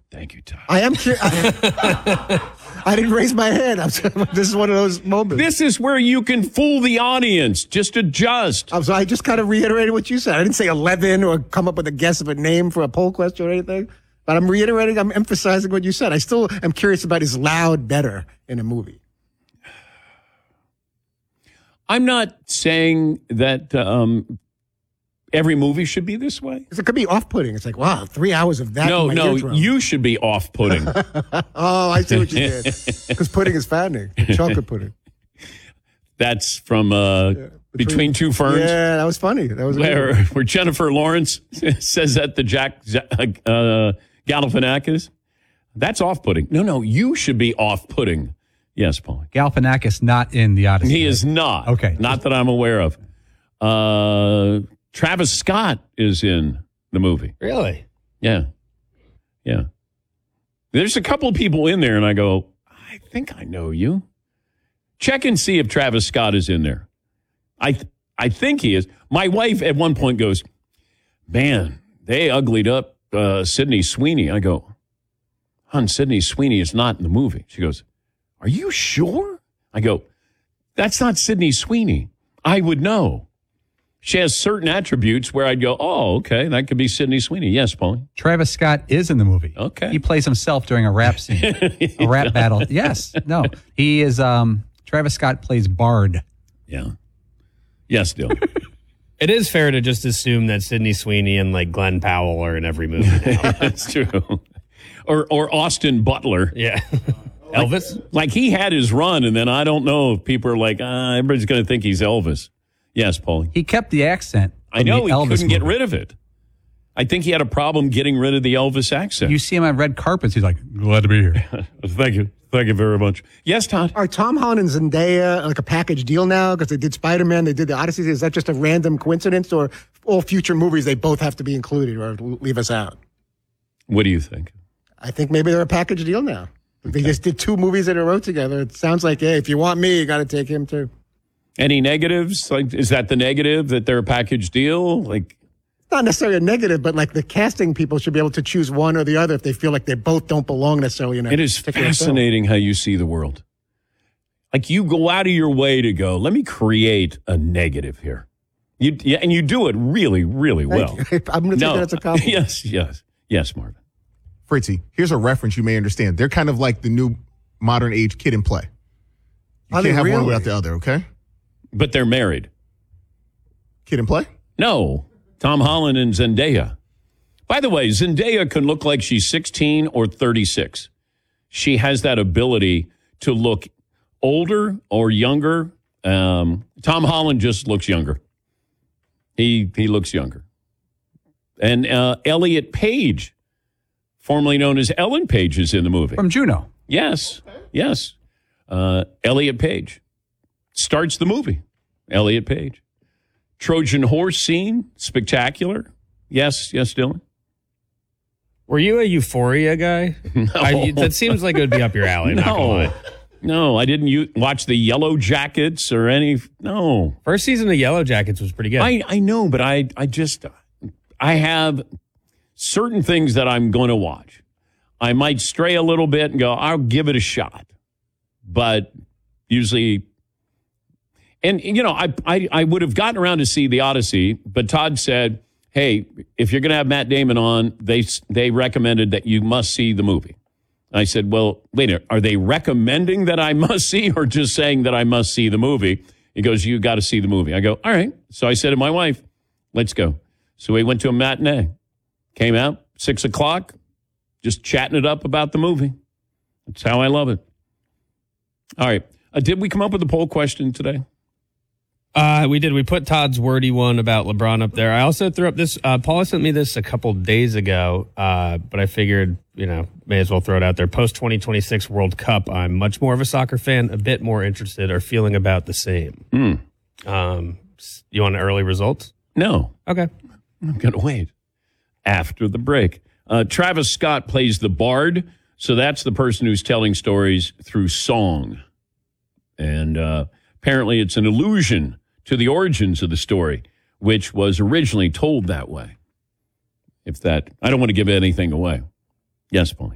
Thank you, Todd. I am curious. I didn't raise my hand. This is one of those moments. This is where you can fool the audience. Just adjust. So I just kind of reiterated what you said. I didn't say 11 or come up with a guess of a name for a poll question or anything. But I'm reiterating, I'm emphasizing what you said. I still am curious about is loud better in a movie? I'm not saying that every movie should be this way. Because it could be off-putting. It's like, wow, 3 hours of that. No, in my eardrum. you should be off-putting. Oh, I see what you did. Because pudding is fattening. Chocolate pudding. That's from Between Two Ferns. Yeah, that was funny. That was where Jennifer Lawrence says that to Jack Galifianakis. That's off-putting. No, you should be off-putting. Yes, Paul. Galifianakis not in the Odyssey. He is not. Okay. Not that I'm aware of. Travis Scott is in the movie. Really? Yeah. There's a couple of people in there, and I go, I think I know you. Check and see if Travis Scott is in there. I think he is. My wife at one point goes, man, they uglied up Sydney Sweeney. I go, hon, Sydney Sweeney is not in the movie. She goes, are you sure? I go, that's not Sydney Sweeney. I would know. She has certain attributes where I'd go, oh, okay, that could be Sydney Sweeney. Yes, Paulie. Travis Scott is in the movie. Okay. He plays himself during a rap scene, a rap battle. Yes. No. He is, Travis Scott plays Bard. Yeah. Yes, Dylan. It is fair to just assume that Sydney Sweeney and like Glenn Powell are in every movie now. That's true. Or Austin Butler. Yeah. Elvis? Like he had his run, and then I don't know if people are like, everybody's going to think he's Elvis. Yes, Paulie. He kept the accent. I know he Elvis couldn't get movie. rid of it. I think he had a problem getting rid of the Elvis accent. You see him on red carpets. He's like, glad to be here. Thank you. Thank you very much. Yes, Todd? Are Tom Holland and Zendaya like a package deal now? Because they did Spider-Man, they did the Odyssey. Is that just a random coincidence? Or all future movies, they both have to be included or leave us out? What do you think? I think maybe they're a package deal now. They just did 2 movies in a row together. It sounds like, hey, if you want me, you got to take him too. Any negatives? Like, is that the negative, that they're a package deal? Like, not necessarily a negative, but like the casting people should be able to choose one or the other if they feel like they both don't belong necessarily in a it is particular fascinating how you see the world. Like you go out of your way to go, let me create a negative here. And you do it really, really well. I'm going to take that as a compliment. Yes, Marvin. Fritzy, here's a reference you may understand. They're kind of like the new modern age Kid and Play. You can't have one without the other, okay? But they're married. Kid and Play? No. Tom Holland and Zendaya. By the way, Zendaya can look like she's 16 or 36. She has that ability to look older or younger. Tom Holland just looks younger. He looks younger. And Elliot Page, formerly known as Ellen Page, is in the movie. From Juno. Yes. Elliot Page starts the movie. Elliot Page. Trojan horse scene, spectacular. Yes, Dylan. Were you a Euphoria guy? No. That seems like it would be up your alley. Not gonna lie. No, I didn't watch the Yellow Jackets or any. No. First season of Yellow Jackets was pretty good. I know, but I have certain things that I'm going to watch. I might stray a little bit and go, I'll give it a shot. But usually, and I would have gotten around to see the Odyssey, but Todd said, hey, if you're going to have Matt Damon on, they recommended that you must see the movie. I said, well, wait a minute, are they recommending that I must see or just saying that I must see the movie? He goes, you got to see the movie. I go, all right. So I said to my wife, let's go. So we went to a matinee, came out, 6 o'clock, just chatting it up about the movie. That's how I love it. All right. Did we come up with a poll question today? We did. We put Todd's wordy one about LeBron up there. I also threw up this. Paula sent me this a couple days ago, but I figured, may as well throw it out there. Post 2026 World Cup. I'm much more of a soccer fan, a bit more interested, or feeling about the same. You want early results? No. Okay. I'm going to wait after the break. Travis Scott plays the bard, so that's the person who's telling stories through song. And apparently it's an allusion to the origins of the story, which was originally told that way. I don't want to give anything away. Yes, Paul.